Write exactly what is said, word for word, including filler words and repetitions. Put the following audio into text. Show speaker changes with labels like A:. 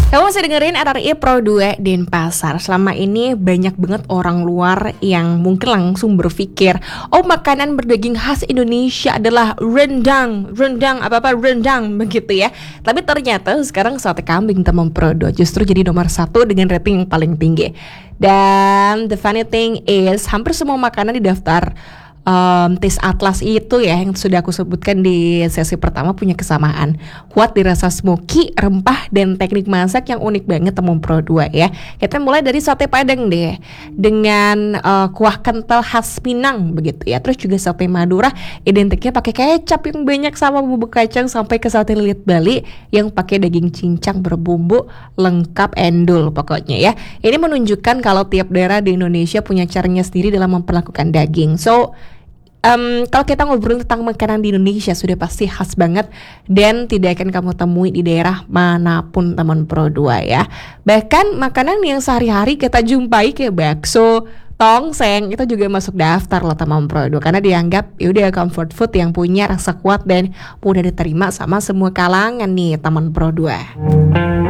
A: Kamu masih dengerin R R I Pro dua Denpasar. Selama ini banyak banget orang luar yang mungkin langsung berpikir, oh makanan berdaging khas Indonesia adalah rendang, rendang apa-apa rendang begitu ya. Tapi ternyata sekarang sate kambing Temon Pro dua justru jadi nomor satu dengan rating yang paling tinggi. Dan the funny thing is, hampir semua makanan di daftar Um, Taste Atlas itu ya yang sudah aku sebutkan di sesi pertama punya kesamaan. Kuat di rasa smoky, rempah, dan teknik masak yang unik banget Temon Pro dua ya. Kita mulai dari sate Padang deh, dengan uh, kuah kental khas Minang begitu ya. Terus juga sate Madura identiknya pakai kecap yang banyak sama bumbu kacang, sampai ke sate lilit Bali yang pakai daging cincang berbumbu lengkap endul pokoknya ya. Ini menunjukkan kalau tiap daerah di Indonesia punya caranya sendiri dalam memperlakukan daging. So Um, kalau kita ngobrol tentang makanan di Indonesia sudah pasti khas banget dan tidak akan kamu temui di daerah manapun Temon Pro dua ya. Bahkan makanan yang sehari-hari kita jumpai kayak bakso, tongseng itu juga masuk daftar loh Temon Pro dua karena dianggap yaudah comfort food yang punya rasa kuat dan mudah diterima sama semua kalangan nih Temon Pro dua.